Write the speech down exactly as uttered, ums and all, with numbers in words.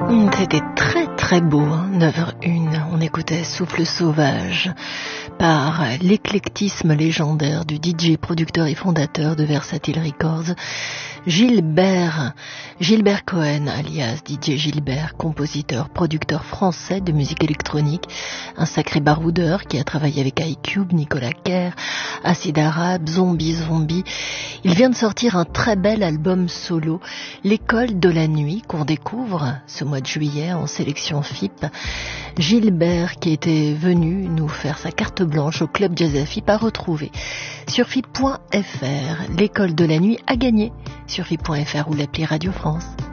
C'était très très beau, hein, neuf heures une. On écoutait Souffle sauvage par l'éclectisme légendaire du D J, producteur et fondateur de Versatile Records, Gilbert, Gilbert Cohen, alias D J Gilbert, compositeur, producteur français de musique électronique, un sacré baroudeur qui a travaillé avec iCube, Nicolas Kerr, Acid Arabe, Zombie Zombie. Il vient de sortir un très bel album solo, L'école de la nuit, qu'on découvre ce mois de juillet en sélection F I P. Gilbert qui était venu nous faire sa carte blanche au club Jazz F I P a retrouvé sur F I P point F R. L'école de la nuit a gagné sur F I P point F R ou l'appli Radio France.